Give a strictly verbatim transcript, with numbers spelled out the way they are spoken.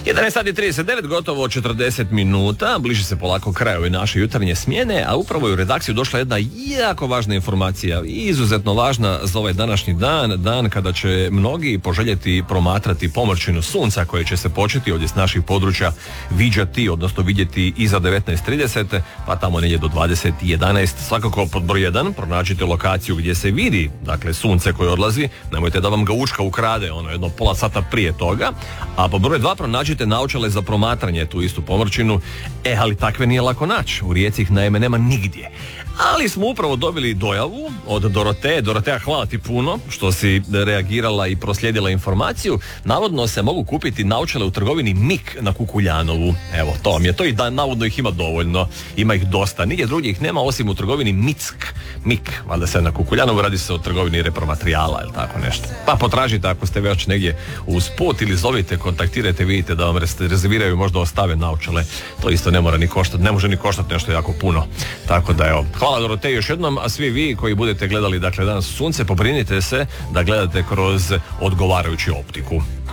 jedanaest sati trideset devet, gotovo četrdeset minuta, bliži se polako kraj ove naše jutarnje smjene, a upravo je u redakciju došla jedna jako važna informacija, izuzetno važna za ovaj današnji dan, dan kada će mnogi poželjeti promatrati pomrčinu sunca koje će se početi ovdje s naših područja viđati, odnosno vidjeti iza devetnaest trideset, pa tamo negdje do dvadeset jedanaest. Svakako pod broj jedan pronađite lokaciju gdje se vidi, dakle, sunce koje odlazi, nemojte da vam ga učka ukrade, ono jedno pola sata prije toga, a pod broj dva pronađite naočale za promatranje tu istu pomrčinu, e, ali takve nije lako naći, u Rijeci ih naime nema nigdje. Ali smo upravo dobili dojavu od Doroteje. Doroteja, hvala ti puno što si reagirala i proslijedila informaciju. Navodno se mogu kupiti naočale u trgovini Mik na Kukuljanovu. Evo, to vam je to i da navodno ih ima dovoljno. Ima ih dosta. Nigdje drugih ih nema osim u trgovini Mick. Mik, valjda se na Kukuljanovu, radi se o trgovini repromaterijala ili tako nešto. Pa potražite ako ste već negdje uz put ili zovite, kontaktirajte, vidite da vam rezerviraju, možda ostave naočale. To isto ne mora ni koštati, ne može ni koštati nešto jako puno. Tako da evo, hvala Doroteji još jednom, a svi vi koji budete gledali dakle danas sunce, pobrinite se da gledate kroz odgovarajuću optiku.